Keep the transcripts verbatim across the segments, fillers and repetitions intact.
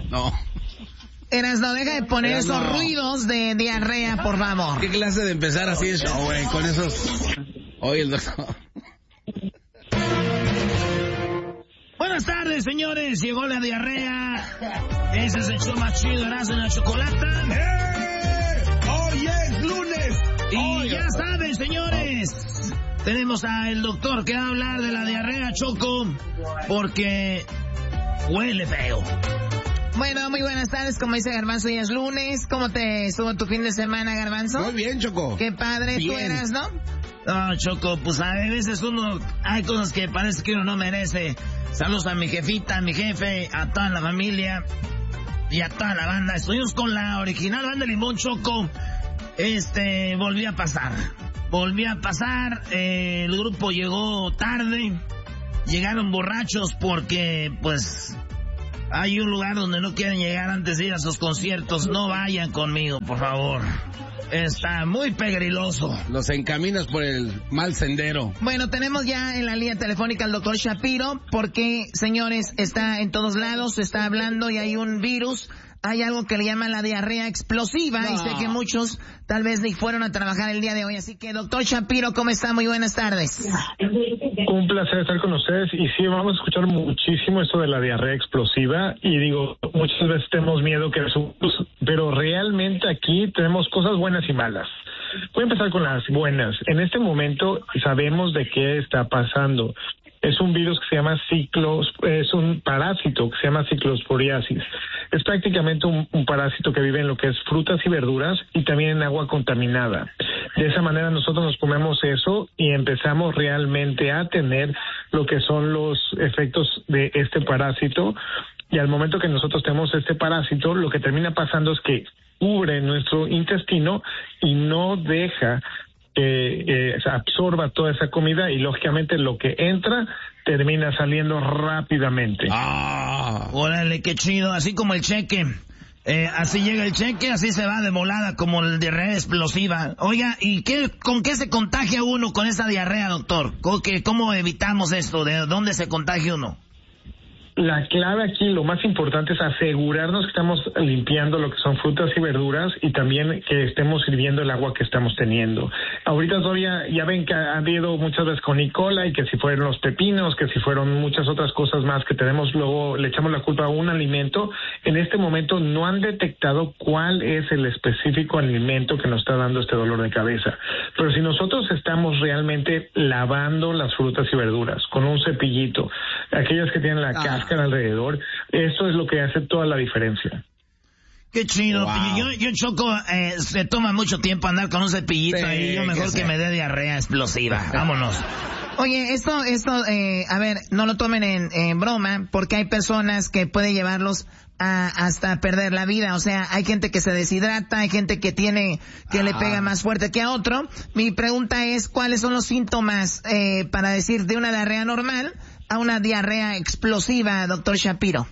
No. Eras, no deja de poner Pero esos no. ruidos de diarrea, por favor. ¿Qué clase de empezar así el show, güey? Con esos... Oye, el doctor... Buenas tardes, señores. Llegó la diarrea. Ese es el show más chido, Erasmo en la Chocolata. ¡Eh! ¡Hoy es lunes! Y Hoy ya es... saben, señores, tenemos al doctor que va a hablar de la diarrea, Choco, porque huele feo. Bueno, muy buenas tardes, como dice Garbanzo, hoy es lunes. ¿Cómo te estuvo tu fin de semana, Garbanzo? Muy bien, Choco. Qué padre, Bien. tú eras, ¿no? No, Choco, pues a veces uno, hay cosas que parece que uno no merece. Saludos a mi jefita, a mi jefe, a toda la familia y a toda la banda. Estuvimos con la original banda Limón, Choco. Este, volví a pasar. Volví a pasar, eh, el grupo llegó tarde. Llegaron borrachos porque, pues, hay un lugar donde no quieren llegar antes de ir a sus conciertos. No vayan conmigo, por favor. Está muy pegriloso. Los encaminas por el mal sendero. Bueno, tenemos ya en la línea telefónica al doctor Shapiro, porque, señores, está en todos lados, se está hablando y hay un virus, hay algo que le llaman la diarrea explosiva, No. y sé que muchos tal vez ni fueron a trabajar el día de hoy. Así que, doctor Shapiro, ¿cómo está? Muy buenas tardes. Un placer estar con ustedes, y sí, vamos a escuchar muchísimo esto de la diarrea explosiva, y digo, muchas veces tenemos miedo que es un virus, pero realmente aquí tenemos cosas buenas y malas. Voy a empezar con las buenas. En este momento sabemos de qué está pasando. Es un virus que se llama ciclos, es un parásito que se llama ciclosporiasis. Es prácticamente un, un parásito que vive en lo que es frutas y verduras y también en agua contaminada. De esa manera nosotros nos comemos eso y empezamos realmente a tener lo que son los efectos de este parásito. Y al momento que nosotros tenemos este parásito, lo que termina pasando es que cubre nuestro intestino y no deja que eh, absorba toda esa comida, y lógicamente lo que entra termina saliendo rápidamente. Ah. Órale, qué chido, así como el cheque. Eh, así llega el cheque, así se va de volada, como el diarrea explosiva. Oiga, ¿y qué, con qué se contagia uno con esa diarrea, doctor? ¿Cómo, que, cómo evitamos esto? ¿De dónde se contagia uno? La clave aquí, lo más importante, es asegurarnos que estamos limpiando lo que son frutas y verduras, y también que estemos sirviendo el agua que estamos teniendo. Ahorita todavía ya ven que ha habido muchas veces con E. coli, y que si fueron los pepinos, que si fueron muchas otras cosas más que tenemos, luego le echamos la culpa a un alimento. En este momento no han detectado cuál es el específico alimento que nos está dando este dolor de cabeza. Pero si nosotros estamos realmente lavando las frutas y verduras con un cepillito, aquellas que tienen la Ah. cáscara alrededor, eso es lo que hace toda la diferencia. Qué chido. Wow. Yo, yo Choco, eh, se toma mucho tiempo andar con un cepillito Sí, ahí. Yo mejor que que, sí. me dé diarrea explosiva. Vámonos. Oye, esto, esto, eh, a ver, no lo tomen en, en broma, porque hay personas que puede llevarlos a hasta perder la vida. O sea, hay gente que se deshidrata, hay gente que tiene, que Ah. le pega más fuerte que a otro. Mi pregunta es, ¿cuáles son los síntomas, eh, para decir de una diarrea normal a una diarrea explosiva, doctor Shapiro?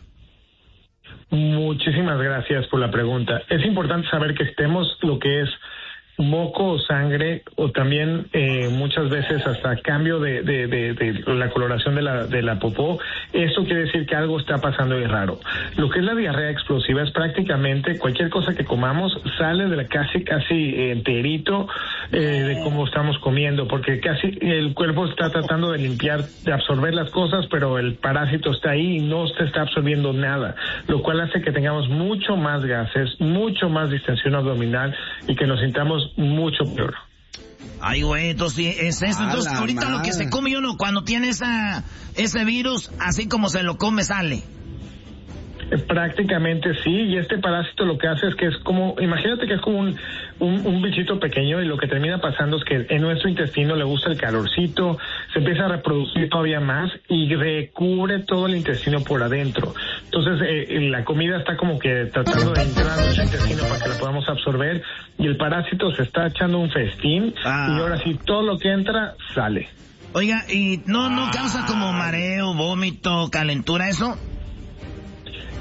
Muchísimas gracias por la pregunta. Es importante saber que estemos lo que es moco o sangre, o también eh, muchas veces hasta cambio de, de, de, de la coloración de la, de la popó. Eso quiere decir que algo está pasando ahí raro. Lo que es la diarrea explosiva es prácticamente cualquier cosa que comamos sale de la casi casi enterito eh, de cómo estamos comiendo, porque casi el cuerpo está tratando de limpiar, de absorber las cosas, pero el parásito está ahí y no se está absorbiendo nada, lo cual hace que tengamos mucho más gases, mucho más distensión abdominal, y que nos sintamos mucho peor. Ay, güey, entonces es eso. A Entonces, la ahorita lo que madre. se come uno cuando tiene esa ese virus, así como se lo come, sale. Eh, Prácticamente sí, y este parásito lo que hace es que es como, imagínate que es como un, un, un bichito pequeño, y lo que termina pasando es que en nuestro intestino le gusta el calorcito, se empieza a reproducir todavía más y recubre todo el intestino por adentro. Entonces eh, la comida está como que tratando de entrar a nuestro intestino para que la podamos absorber, y el parásito se está echando un festín, Ah. y ahora sí todo lo que entra sale. Oiga, ¿y no, no causa como mareo, vómito, calentura, eso?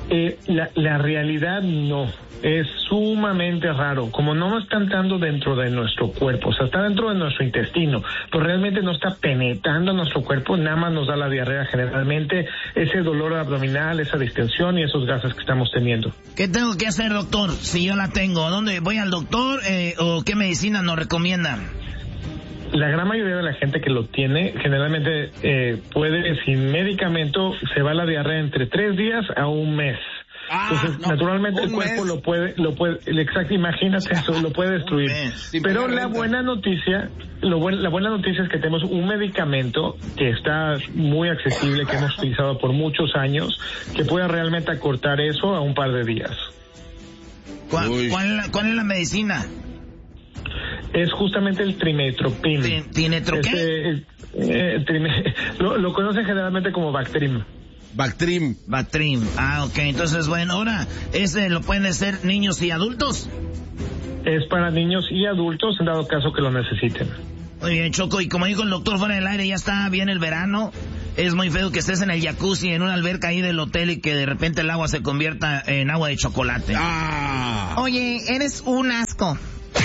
Eh, la, la realidad no, es sumamente raro, como no está entrando dentro de nuestro cuerpo, o sea, está dentro de nuestro intestino, pero realmente no está penetrando nuestro cuerpo, nada más nos da la diarrea generalmente, ese dolor abdominal, esa distensión y esos gases que estamos teniendo. ¿Qué tengo que hacer, doctor, si yo la tengo? ¿Dónde voy al doctor eh, o qué medicina nos recomiendan? La gran mayoría de la gente que lo tiene, generalmente eh, puede, sin medicamento, se va la diarrea entre tres días a un mes. Ah, Entonces, no, naturalmente el cuerpo mes. lo puede, lo puede, exacto, imagínate eso, lo puede destruir. Pero la buena noticia, lo buen, la buena noticia es que tenemos un medicamento que está muy accesible, que hemos utilizado por muchos años, que puede realmente acortar eso a un par de días. ¿Cuál, cuál, cuál es la medicina? Es justamente el trimetoprim. ¿Trinetro qué? Este, eh, trime, lo, lo conocen generalmente como Bactrim. Bactrim. Bactrim. Ah, ok. Entonces, bueno, ahora, ¿ese lo pueden hacer niños y adultos? Es para niños y adultos, en dado caso que lo necesiten. Muy bien, Choco. Y como dijo el doctor fuera del aire, ya está bien el verano. Es muy feo que estés en el jacuzzi, en una alberca ahí del hotel y que de repente el agua se convierta en agua de chocolate. Ah. Oye, eres un asco.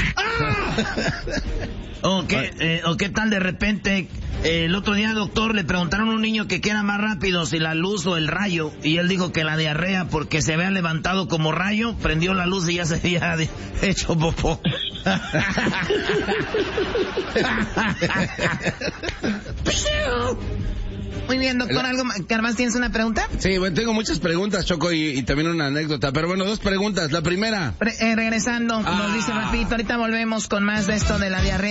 ¿O qué, eh, o qué tal de repente eh, el otro día, doctor, le preguntaron a un niño que qué era más rápido, si la luz o el rayo, y él dijo que la diarrea, porque se había levantado como rayo, prendió la luz y ya se había hecho popó. Muy bien, doctor, ¿algo más? ¿Tienes una pregunta? Sí, bueno, tengo muchas preguntas, Choco, y, y también una anécdota, pero bueno, dos preguntas. La primera. Re- eh, regresando, ah. nos dice rapidito, ahorita volvemos con más de esto de la diarrea.